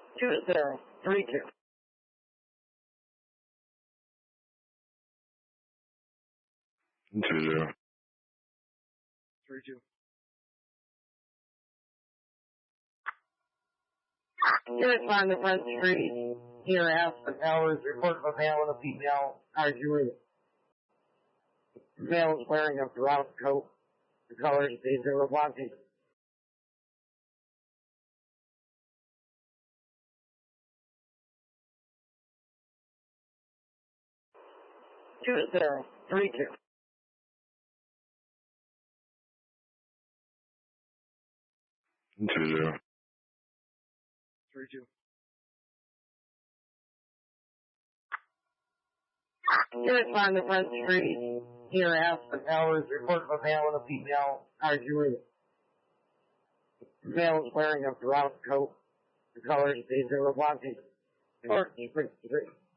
2032. 20. 32. Respond to Front Street. Here, Aspen Towers, report of a male and a female arguing. The male is wearing a brown coat. The colors these are watching. 2032. 20. 32. Respond to Front Street. Here, Aspen Towers, report of a male and a female arguing. The male is wearing a brown coat. The colors these are watching. 43.